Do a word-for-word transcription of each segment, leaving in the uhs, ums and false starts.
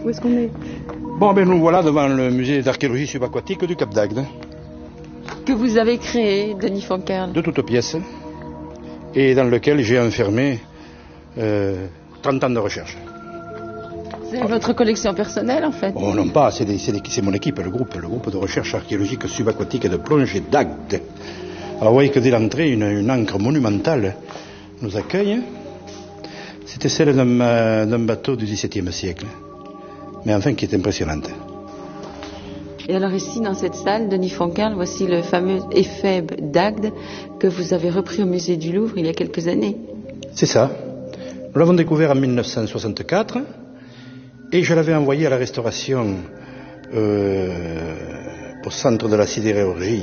Où est-ce qu'on est? Bon, ben nous voilà devant le musée d'archéologie subaquatique du Cap d'Agde. Que vous avez créé, Denis Fonkerl. De toutes pièces. Et dans lequel j'ai enfermé euh, trente ans de recherche. C'est votre collection personnelle, en fait? Oh non pas, c'est, des, c'est, des, c'est mon équipe, le groupe, le groupe de recherche archéologique subaquatique et de plongée d'Agde. Alors vous voyez que dès l'entrée, une, une ancre monumentale nous accueille. C'était celle d'un, euh, d'un bateau du dix-septième siècle, mais enfin qui est impressionnante. Et alors ici, dans cette salle, Denis Fonkerl, voici le fameux éphèbe d'Agde que vous avez repris au musée du Louvre il y a quelques années. C'est ça. Nous l'avons découvert en mille neuf cent soixante-quatre et je l'avais envoyé à la restauration euh, au centre de la sidérurgie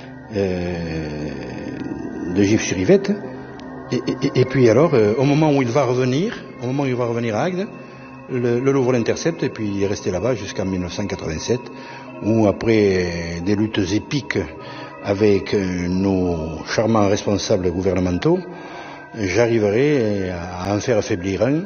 euh, de Gif-sur-Yvette. Et, et, et puis alors, euh, au moment où il va revenir, au moment où il va revenir à Agde, le, le Louvre l'intercepte et puis il est resté là-bas jusqu'en mille neuf cent quatre-vingt-sept, où après des luttes épiques avec nos charmants responsables gouvernementaux, j'arriverai à en faire affaiblir un,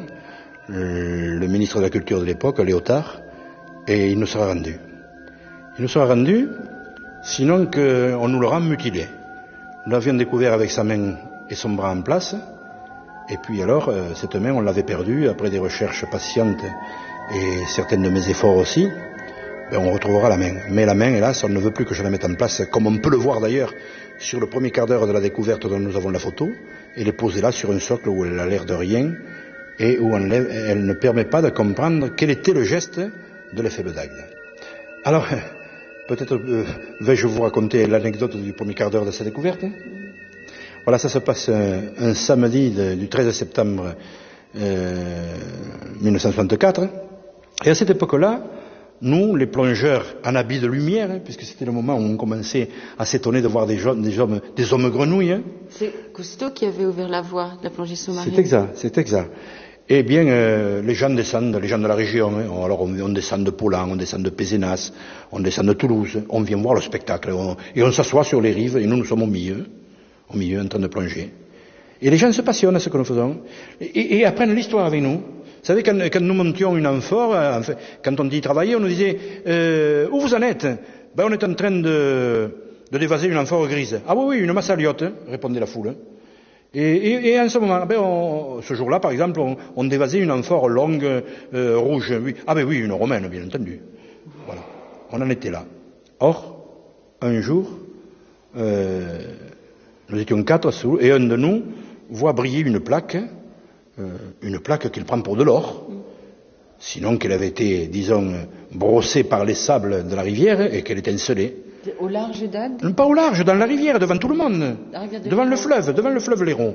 le ministre de la Culture de l'époque, Léotard, et il nous sera rendu. Il nous sera rendu, sinon qu'on nous l'aura mutilé. Nous l'avions découvert avec sa main et son bras en place, et puis alors, euh, cette main, on l'avait perdue après des recherches patientes et certains de mes efforts aussi. Ben, on retrouvera la main. Mais la main, hélas, on ne veut plus que je la mette en place, comme on peut le voir d'ailleurs sur le premier quart d'heure de la découverte dont nous avons la photo. Elle est posée là sur un socle où elle a l'air de rien et où on elle ne permet pas de comprendre quel était le geste de l'éphèbe d'Agde. Alors, peut-être euh, vais-je vous raconter l'anecdote du premier quart d'heure de sa découverte. Voilà, ça se passe un, un samedi de, du treize septembre euh, mille neuf cent soixante-quatre. Et à cette époque-là, nous, les plongeurs en habit de lumière, hein, puisque c'était le moment où on commençait à s'étonner de voir des, jeunes, des, hommes, des hommes grenouilles. Hein. C'est Cousteau qui avait ouvert la voie de la plongée sous-marine. C'est exact, c'est exact. Eh bien, euh, les gens descendent, les gens de la région. Hein. Alors, on, on descend de Paulan, on descend de Pézenas, on descend de Toulouse. On vient voir le spectacle. On, et on s'assoit sur les rives, et nous, nous sommes au milieu, au milieu, en train de plonger. Et les gens se passionnent à ce que nous faisons, et, et apprennent l'histoire avec nous. Vous savez, quand, quand nous montions une amphore, euh, enfin, quand on dit travailler, on nous disait euh, « Où vous en êtes ?» Ben, on est en train de, de dévaser une amphore grise. « Ah oui, oui, une massaliote, hein, répondait la foule. Et, et, et en ce moment, ben on, ce jour-là, par exemple, on, on dévasait une amphore longue, euh, rouge. Oui. Ah ben oui, une romaine, bien entendu. Voilà, on en était là. Or, un jour, euh, nous étions quatre sous, et un de nous voit briller une plaque, euh, une plaque qu'il prend pour de l'or, sinon qu'elle avait été, disons, brossée par les sables de la rivière et qu'elle étincelait. Au large d'Agde? Pas au large, dans la rivière, devant tout le monde, de devant le fleuve, devant le fleuve Léron.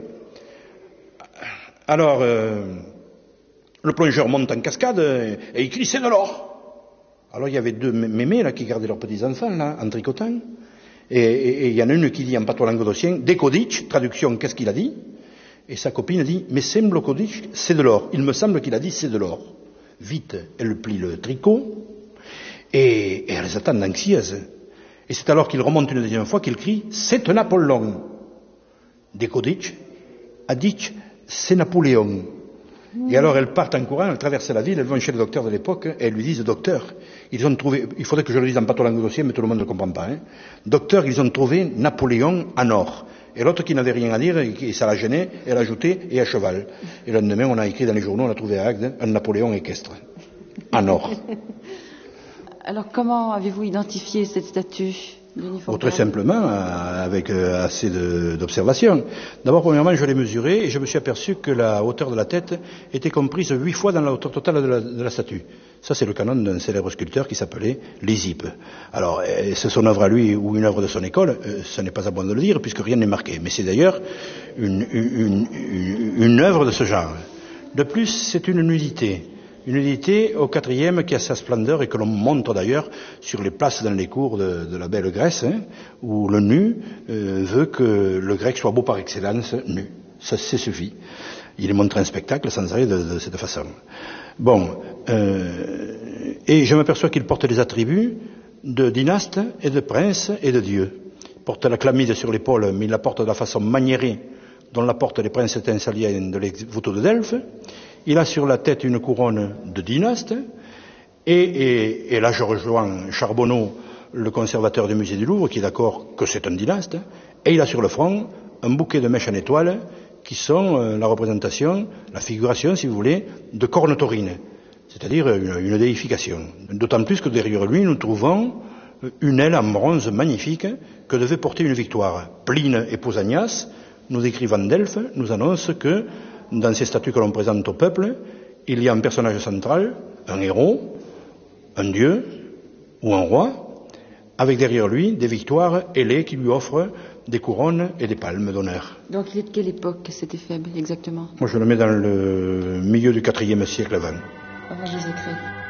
Alors, euh, le plongeur monte en cascade et il crie « c'est de l'or !» Alors il y avait deux mémés là qui gardaient leurs petits-enfants là, en tricotant. Et il y en a une qui dit en patois languedocien, Dekodic, traduction, qu'est-ce qu'il a dit? Et sa copine dit, mais semblo Kodic, c'est de l'or. Il me semble qu'il a dit, c'est de l'or. Vite, elle plie le tricot, et, et elles attendent anxieuses. Et c'est alors qu'il remonte une deuxième fois qu'il crie, c'est un Apollon. Dekodic a dit, c'est Napoléon. Et alors elles partent en courant, elles traversent la ville, elles vont chez le docteur de l'époque, et elles lui disent, docteur, ils ont trouvé, il faudrait que je le dise en patois languedocien, mais tout le monde ne le comprend pas, hein. Docteur, ils ont trouvé Napoléon en or. Et l'autre qui n'avait rien à dire, et ça la gênait, elle ajoutait, et à cheval. Et le lendemain, on a écrit dans les journaux, on a trouvé à Agde un Napoléon équestre, en or. Alors comment avez-vous identifié cette statue? Oh, très simplement, avec euh, assez de, d'observation. D'abord, premièrement, je l'ai mesurée et je me suis aperçu que la hauteur de la tête était comprise huit fois dans la hauteur totale de la, de la statue. Ça, c'est le canon d'un célèbre sculpteur qui s'appelait Lysippe. Alors, c'est son œuvre à lui ou une œuvre de son école, euh, ce n'est pas à bon de le dire puisque rien n'est marqué. Mais c'est d'ailleurs une, une, une, une œuvre de ce genre. De plus, c'est une nudité. Une nudité au quatrième qui a sa splendeur et que l'on montre d'ailleurs sur les places dans les cours de, de la belle Grèce, hein, où le nu euh, veut que le grec soit beau par excellence nu. Ça, c'est suffit. Il montre un spectacle sans arrêt de, de cette façon. Bon, euh, et je m'aperçois qu'il porte les attributs de dynaste et de prince et de dieu. Il porte la chlamyde sur l'épaule, mais il la porte de la façon maniérée dont la portent les princes étinceliers de l'ex-voûte de Delphes. Il a sur la tête une couronne de dynaste, Et, et, et là, je rejoins Charbonneau, le conservateur du musée du Louvre, qui est d'accord que c'est un dynaste, et il a sur le front un bouquet de mèches en étoiles qui sont euh, la représentation, la figuration, si vous voulez, de cornes taurines, c'est-à-dire une, une déification. D'autant plus que derrière lui, nous trouvons une aile en bronze magnifique que devait porter une victoire. Pline et Pausanias, nous écrivant Delphes, nous annoncent que dans ces statues que l'on présente au peuple, il y a un personnage central, un héros, un dieu ou un roi, avec derrière lui des victoires ailées qui lui offrent des couronnes et des palmes d'honneur. Donc il est de quelle époque cet éphèbe exactement? Moi je le mets dans le milieu du quatrième siècle avant. Avant Jésus-Christ.